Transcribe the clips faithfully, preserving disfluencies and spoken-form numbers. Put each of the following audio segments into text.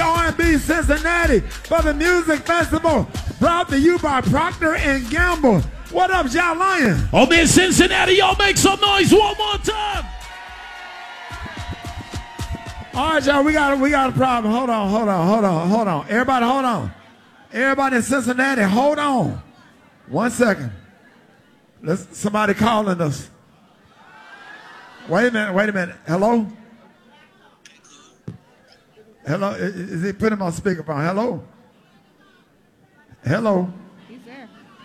R and B Cincinnati for the Music Festival. Brought to you by Procter and Gamble. What up, y'all lying? Oh, man, Cincinnati, y'all make some noise one more time. All right, y'all, we got, we got a problem. Hold on, hold on, hold on, hold on. Everybody, hold on. Everybody in Cincinnati, hold on. One second. Let's, somebody calling us. Wait a minute, wait a minute. Hello? Hello? Is, is he putting him on speakerphone? Hello? Hello? He's there.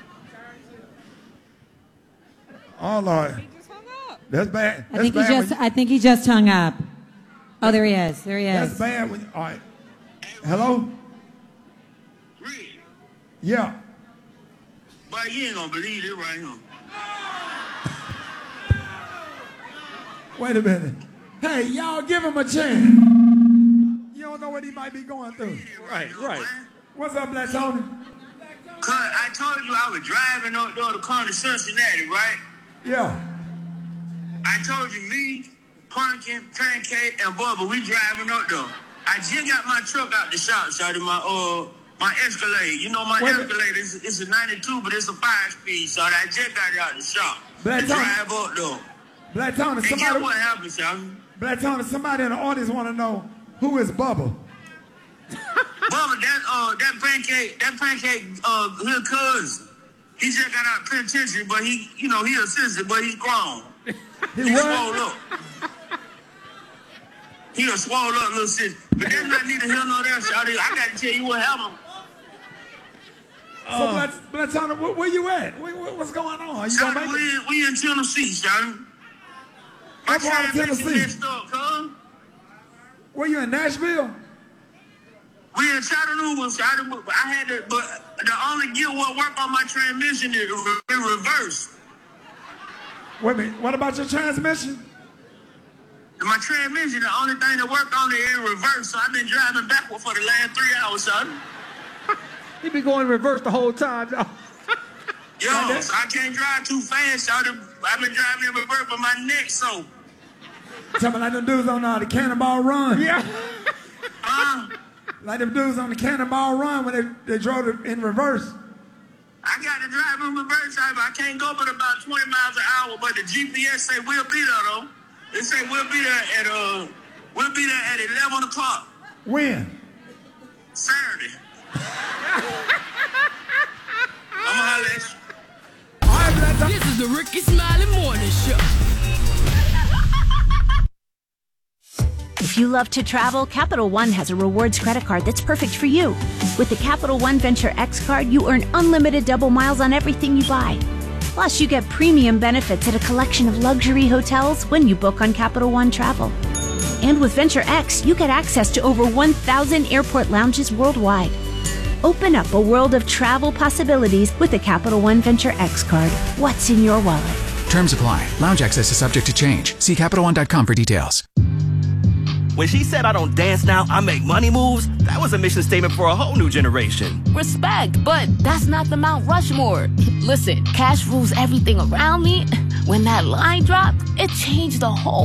Oh, Lord. He just hung up. That's bad. That's I think bad he just. when, I think he just hung up. Oh, there he is. There he That's is. bad. When, all right. Hello? Rick, Yeah. but you ain't gonna believe it right here. Wait a minute. Hey, y'all give him a chance. You don't know what he might be going through. Right, right. What's up, Black Tony? Cause I told you I was driving up there to come to Cincinnati, right? Yeah. I told you me, Pumpkin, Pancake, and Bubba, we driving up there. I just got my truck out the shop, shot my uh my Escalade. You know my Wait a- Escalade is it's a ninety-two, but it's a five speed, so I just got it out the shop. Black to Tony. drive up there. Black Tony, And guess somebody, what happened, Sean? Black Tony, somebody in the audience want to know who is Bubba. Bubba, that uh that pancake, that pancake uh his cousin. He just got out of penitentiary, but he, you know, he a citizen, but he's grown. He He what? swole up. He a swole up little citizen. But that's not neither here nor there, Shawty. I gotta tell you what happened. So Black, Black Tony, where, where you at? Where, where- what's going on? Are you Shawty, gonna make it? we, in- we in Tennessee, Shawty. My What part of transmission Tennessee? messed up, cuz. Where you in Nashville? We in Chattanooga, Shawty, but I had to, but the only gear what work on my transmission is in reverse. Wait a minute. What about your transmission? My transmission, the only thing that worked on it in reverse, so I've been driving backward for the last three hours, son. He been going reverse the whole time, y'all. Yo, so I can't drive too fast, y'all. I've been driving in reverse, but my neck so. Tell me like them dudes on uh, the Cannonball Run. Yeah. Uh, Like them dudes on the Cannonball Run when they, they drove it in reverse. I got to drive in reverse, but I can't go but about twenty miles an hour, but the G P S say we'll be there, though. They say we'll be there at, uh, we'll be there at eleven o'clock When? Saturday. I'm gonna holler at you. All right, Black Tony. This is the Ricky Smiley Morning Show. If you love to travel, Capital One has a rewards credit card that's perfect for you. With the Capital One Venture X card, you earn unlimited double miles on everything you buy. Plus, you get premium benefits at a collection of luxury hotels when you book on Capital One Travel. And with Venture X, you get access to over one thousand airport lounges worldwide. Open up a world of travel possibilities with the Capital One Venture X card. What's in your wallet? Terms apply. Lounge access is subject to change. See Capital One dot com for details. When she said I don't dance now, I make money moves, that was a mission statement for a whole new generation. Respect, but that's not the Mount Rushmore. Listen, cash rules everything around me. When that line dropped, it changed the whole